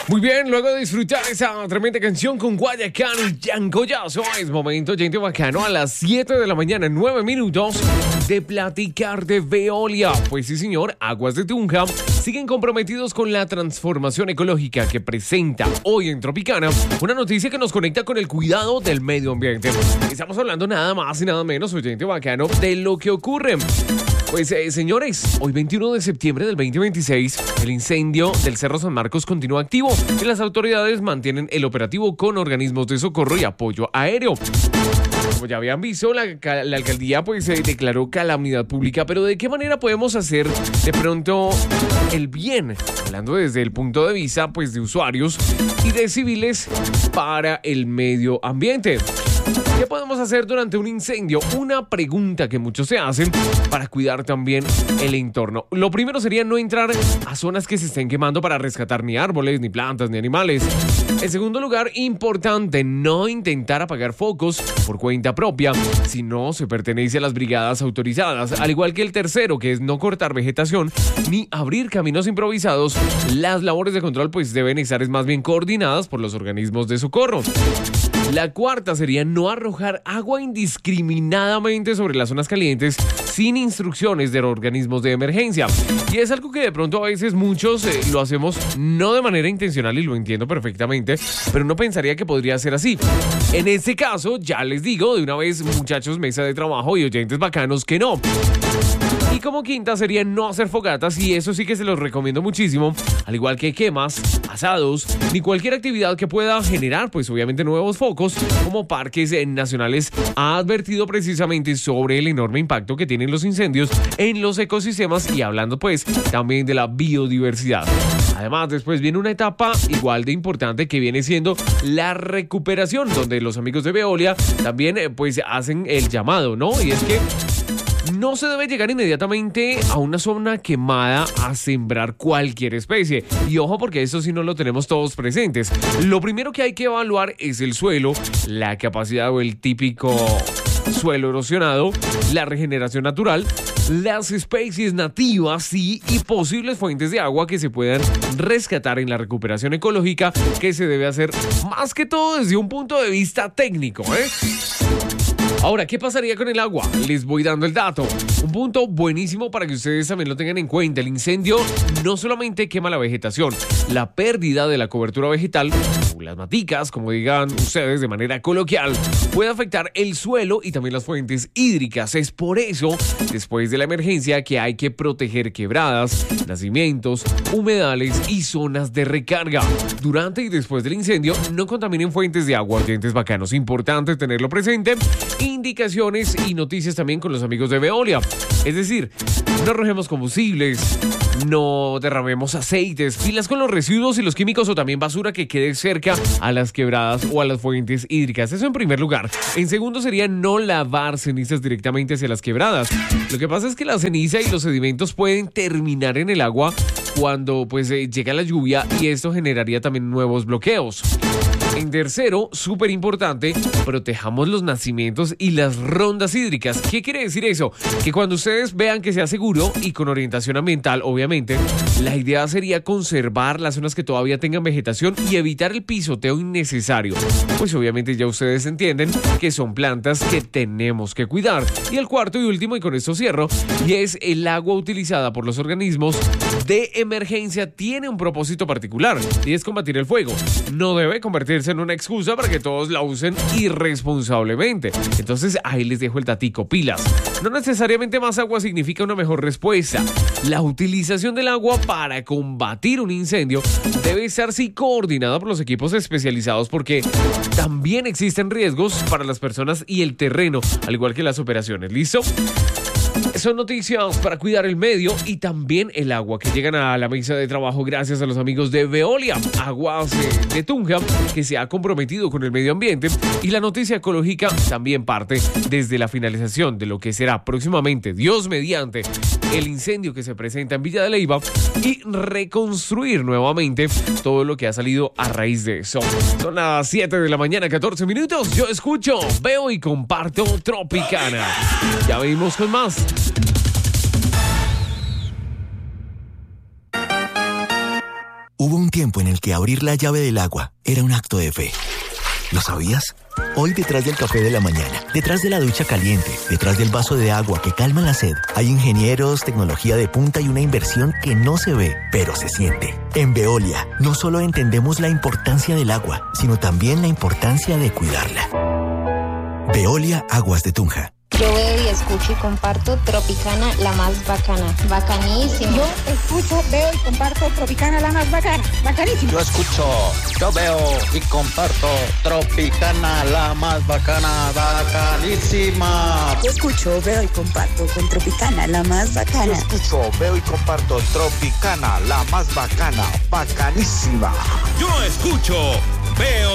Muy bien, luego de disfrutar esa tremenda canción con Guayacán y Yancoyazo, es momento, gente bacano, a las 7 de la mañana, 9 minutos, de platicar de Veolia. Pues sí, señor, Aguas de Tunja siguen comprometidos con la transformación ecológica que presenta hoy en Tropicana una noticia que nos conecta con el cuidado del medio ambiente. Estamos hablando nada más y nada menos, oyente bacano, de lo que ocurre. Pues señores, hoy 21 de septiembre del 2026, el incendio del Cerro San Marcos continúa activo y las autoridades mantienen el operativo con organismos de socorro y apoyo aéreo. Como ya habían visto, la alcaldía pues declaró calamidad pública, pero ¿de qué manera podemos hacer de pronto el bien? Hablando desde el punto de vista pues de usuarios y de civiles para el medio ambiente. ¿Qué podemos hacer durante un incendio? Una pregunta que muchos se hacen para cuidar también el entorno. Lo primero sería no entrar a zonas que se estén quemando para rescatar ni árboles, ni plantas, ni animales. En segundo lugar, importante, no intentar apagar focos por cuenta propia si no se pertenece a las brigadas autorizadas. Al igual que el tercero, que es no cortar vegetación ni abrir caminos improvisados. Las labores de control pues deben estar más bien coordinadas por los organismos de socorro. La cuarta sería no arrojar agua indiscriminadamente sobre las zonas calientes sin instrucciones de organismos de emergencia. Y es algo que de pronto a veces muchos lo hacemos no de manera intencional y lo entiendo perfectamente, pero no pensaría que podría ser así. En este caso, ya les digo de una vez, muchachos, mesa de trabajo y oyentes bacanos, que no. Y como quinta sería no hacer fogatas, y eso sí que se los recomiendo muchísimo, al igual que quemas, asados, ni cualquier actividad que pueda generar pues obviamente nuevos focos, como Parques Nacionales ha advertido precisamente sobre el enorme impacto que tienen los incendios en los ecosistemas y hablando pues también de la biodiversidad. Además, después viene una etapa igual de importante que viene siendo la recuperación, donde los amigos de Veolia también pues hacen el llamado, ¿no? Y es que no se debe llegar inmediatamente a una zona quemada a sembrar cualquier especie. Y ojo, porque eso sí no lo tenemos todos presentes. Lo primero que hay que evaluar es el suelo, la capacidad o el típico suelo erosionado, la regeneración natural, las especies nativas y posibles fuentes de agua que se puedan rescatar en la recuperación ecológica, que se debe hacer más que todo desde un punto de vista técnico, Ahora, ¿qué pasaría con el agua? Les voy dando el dato. Un punto buenísimo para que ustedes también lo tengan en cuenta. El incendio no solamente quema la vegetación, la pérdida de la cobertura vegetal, o las maticas, como digan ustedes de manera coloquial, puede afectar el suelo y también las fuentes hídricas. Es por eso, después de la emergencia, que hay que proteger quebradas, nacimientos, humedales y zonas de recarga. Durante y después del incendio, no contaminen fuentes de agua, oyentes bacanos. Importante tenerlo presente. Indicaciones y noticias también con los amigos de Veolia. Es decir, no arrojemos combustibles, no derramemos aceites, pilas con los residuos y los químicos o también basura que quede cerca a las quebradas o a las fuentes hídricas. Eso en primer lugar. En segundo sería no lavar cenizas directamente hacia las quebradas. Lo que pasa es que la ceniza y los sedimentos pueden terminar en el agua cuando pues llega la lluvia y esto generaría también nuevos bloqueos. En tercero, súper importante, protejamos los nacimientos y las rondas hídricas. ¿Qué quiere decir eso? Que cuando ustedes vean que sea seguro y con orientación ambiental, obviamente, la idea sería conservar las zonas que todavía tengan vegetación y evitar el pisoteo innecesario. Pues obviamente ya ustedes entienden que son plantas que tenemos que cuidar. Y el cuarto y último, y con esto cierro, y es el agua utilizada por los organismos de emergencia tiene un propósito particular y es combatir el fuego. No debe convertirse en una excusa para que todos la usen irresponsablemente. Entonces ahí les dejo el datico, pilas. No necesariamente más agua significa una mejor respuesta. La utilización del agua para combatir un incendio debe estar sí coordinada por los equipos especializados, porque también existen riesgos para las personas y el terreno, al igual que las operaciones. ¿Listo? Son noticias para cuidar el medio y también el agua que llegan a la mesa de trabajo gracias a los amigos de Veolia, Aguas de Tunja, que se ha comprometido con el medio ambiente, y la noticia ecológica también parte desde la finalización de lo que será próximamente, Dios mediante, el incendio que se presenta en Villa de Leyva y reconstruir nuevamente todo lo que ha salido a raíz de eso. Son las 7 de la mañana, 14 minutos. Yo escucho, veo y comparto Tropicana. Ya venimos con más. Hubo un tiempo en el que abrir la llave del agua era un acto de fe. ¿Lo sabías? Hoy detrás del café de la mañana, detrás de la ducha caliente, detrás del vaso de agua que calma la sed, hay ingenieros, tecnología de punta y una inversión que no se ve, pero se siente. En Veolia, no solo entendemos la importancia del agua, sino también la importancia de cuidarla. Veolia Aguas de Tunja. Yo veo y escucho y comparto Tropicana, la más bacana. Bacanísimo. Yo escucho, veo y comparto Tropicana, la más bacana. Bacanísimo. Yo escucho, yo veo y comparto Tropicana, la más bacana. Bacanísima. Yo escucho, veo y comparto con Tropicana, la más bacana. Yo escucho, veo y comparto Tropicana, la más bacana. Bacanísima. Yo escucho, veo